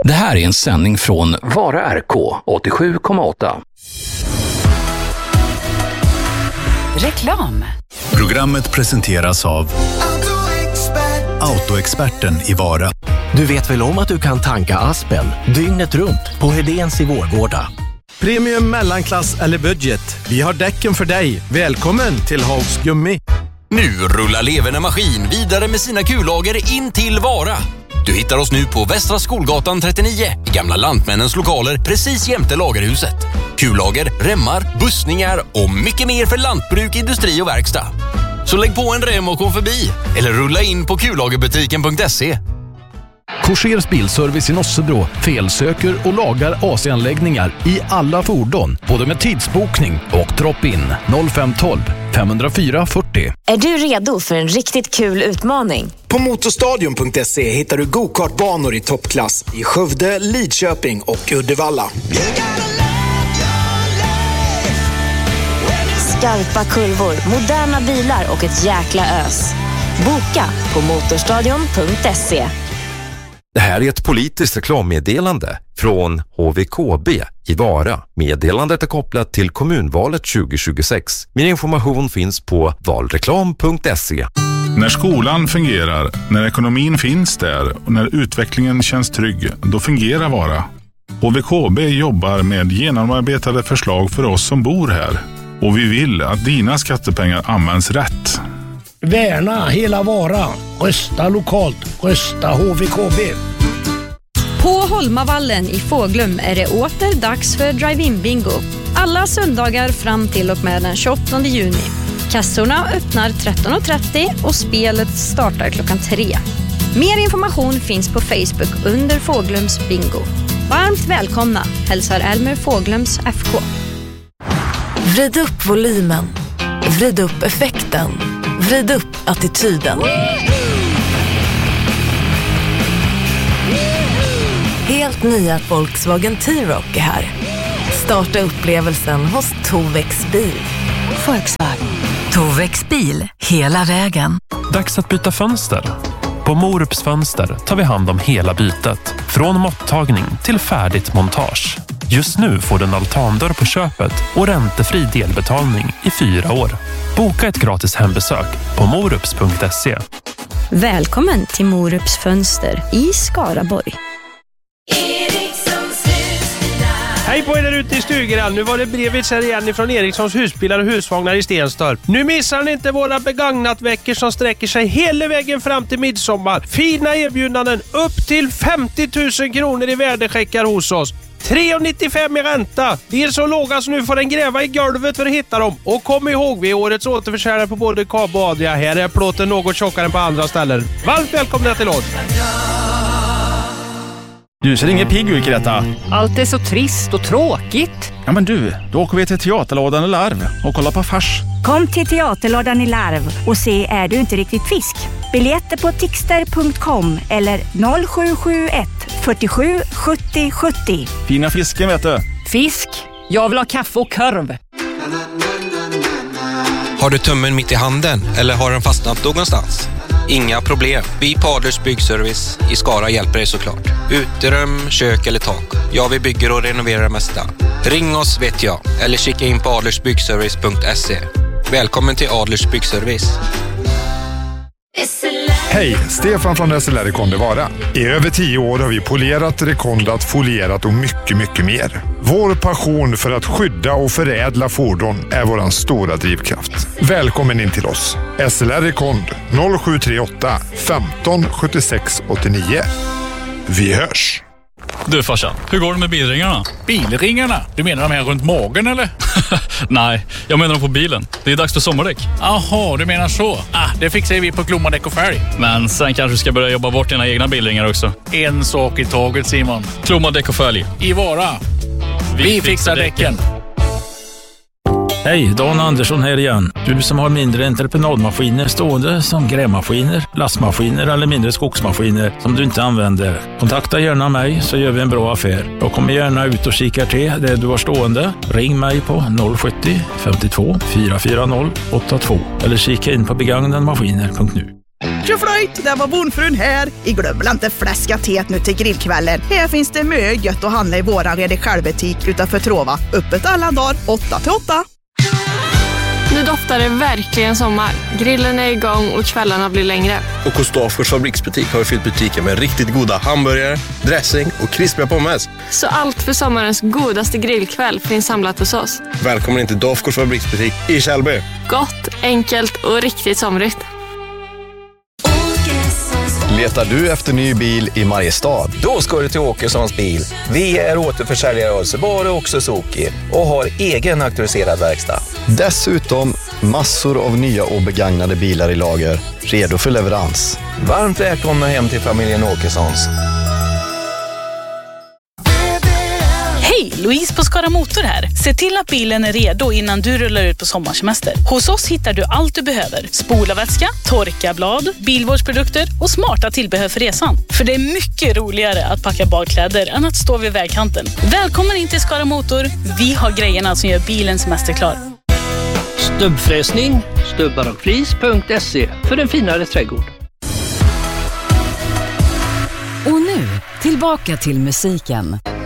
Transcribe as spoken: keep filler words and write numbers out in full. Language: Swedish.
Det här är en sändning från Vara R K åttiosju komma åtta. Reklam. Programmet presenteras av Autoexperten i Vara. Du vet väl om att du kan tanka Aspen dygnet runt på Hedéns i Vårgårda. Premium, mellanklass eller budget. Vi har däcken för dig. Välkommen till Hags Gummi. Nu rullar Leverne Maskin vidare med sina kullager in till Vara. Du hittar oss nu på Västra Skolgatan trettionio i gamla Lantmännens lokaler precis jämte lagerhuset. Kullager, remmar, bussningar och mycket mer för lantbruk, industri och verkstad. Så lägg på en rem och kom förbi eller rulla in på kullagerbutiken punkt se. Korsers bilservice i Nossebro felsöker och lagar A C-anläggningar i alla fordon, både med tidsbokning och drop-in. noll fem ett två fem noll fyra fyrtio. Är du redo för en riktigt kul utmaning? På motorstadion punkt se hittar du go-kartbanor i toppklass i Skövde, Lidköping och Uddevalla. Skarpa kurvor, moderna bilar och ett jäkla ös. Boka på motorstadion punkt se. Det här är ett politiskt reklammeddelande från H V K B i Vara. Meddelandet är kopplat till kommunvalet tjugo tjugosex. Mer information finns på valreklam punkt se. När skolan fungerar, när ekonomin finns där och när utvecklingen känns trygg, då fungerar Vara. H V K B jobbar med genomarbetade förslag för oss som bor här. Och vi vill att dina skattepengar används rätt. Värna hela Vara. Rösta lokalt. Rösta H V K B. På Holmavallen i Fåglum är det åter dags för drive-in bingo. Alla söndagar fram till och med den tjugoåttonde juni. Kassorna öppnar tretton trettio och spelet startar klockan tre. Mer information finns på Facebook under Fåglums bingo. Varmt välkomna, hälsar Elmer Fåglums F K. Vrid upp volymen. Vrid upp effekten. Vrid upp attityden. Helt nya Volkswagen T-Roc är här. Starta upplevelsen hos Tovex bil. Volkswagen. Tovex bil, hela vägen. Dags att byta fönster. På Morups Fönster tar vi hand om hela bytet. Från måttagning till färdigt montage. Just nu får du en altandörr på köpet och räntefri delbetalning i fyra år. Boka ett gratis hembesök på morups punkt se. Välkommen till Morups Fönster i Skaraborg. Hej på er där ute i stugan. Nu var det Brevits här igen från Erikssons husbilar och husvagnar i Stenstorp. Nu missar ni inte våra begagnatveckor som sträcker sig hela vägen fram till midsommar. Fina erbjudanden upp till femtio tusen kronor i värdecheckar hos oss. tre nittiofem i ränta. Det är så låga så nu får den gräva i golvet för att hitta dem. Och kom ihåg, vi är årets återförsäljare på både Kab och Adria. Här är plåten något tjockare än på andra ställen. Varmt välkomna till oss. Du ser ingen pigg ut, Greta. Allt är så trist och tråkigt. Ja men du, då åker vi till Teaterlådan i Larv och kollar på fars. Kom till Teaterlådan i Larv och se Är du inte riktigt fisk? Biljetter på tixter punkt com eller noll sju sju ett fyrtiosju sjuttio sjuttio. Fina fisken vet du. Fisk? Jag vill ha kaffe och korv. Har du tummen mitt i handen eller har den fastnat någonstans? Inga problem. Vi på Adlers Byggservice i Skara hjälper dig såklart. Uterum, kök eller tak. Ja, vi bygger och renoverar det mesta. Ring oss vet jag. Eller kika in på adlers byggservice punkt se. Välkommen till Adlers Byggservice. Hej, Stefan från S L R Rekonde Vara. I över tio år har vi polerat, rekondat, folierat och mycket, mycket mer. Vår passion för att skydda och förädla fordon är våran stora drivkraft. Välkommen in till oss. S L R Rekond noll sju tre åtta femton sjuttiosex åttionio. Vi hörs! Du farsan, hur går det med bilringarna? Bilringarna? Du menar de här runt magen eller? Nej, jag menar de på bilen. Det är dags för sommardäck. Jaha, du menar så. Ah, det fixar vi på Klomma Däck och Färg. Men sen kanske du ska börja jobba bort dina egna bilringar också. En sak i taget, Simon. Klomma Däck och Färg. I Vara. Vi, vi fixar däcken. däcken. Hej, Dan Andersson här igen. Du som har mindre entreprenadmaskiner stående som grävmaskiner, lastmaskiner eller mindre skogsmaskiner som du inte använder. Kontakta gärna mig så gör vi en bra affär. Jag kommer gärna ut och kikar till det du har stående. Ring mig på noll sjuttio femtiotvå fyra fyra noll åtta två eller kika in på begagnadmaskiner punkt nu. Tjoflöjt, där var bondfrun här. I glömmer inte fläska teet nu till grillkvällen. Här finns det mycket gött att handla i våran redig självbutik utanför Trova. Öppet alla dagar, åtta till åtta. Nu doftar det verkligen sommar. Grillen är igång och kvällarna blir längre. Och hos Dafgårds fabriksbutik har vi fyllt butiken med riktigt goda hamburgare, dressing och krispiga pommes. Så allt för sommarens godaste grillkväll finns samlat hos oss. Välkommen in till Dafgårds fabriksbutik i Källby. Gott, enkelt och riktigt somrigt. Letar du efter ny bil i Mariestad? Då ska du till Åkessons bil. Vi är återförsäljare av Subaru och Suzuki och har egen auktoriserad verkstad. Dessutom massor av nya och begagnade bilar i lager, redo för leverans. Varmt välkomna hem till familjen Åkessons. Hej, Louise på Skara Motor här. Se till att bilen är redo innan du rullar ut på sommarsemester. Hos oss hittar du allt du behöver. Spolarvätska, torkarblad, bilvårdsprodukter och smarta tillbehör för resan. För det är mycket roligare att packa badkläder än att stå vid vägkanten. Välkommen in till Skara Motor. Vi har grejerna som gör bilen semesterklar. Stubbfräsning, stubbar och flis punkt se för en finare trädgård. Och nu, tillbaka till musiken.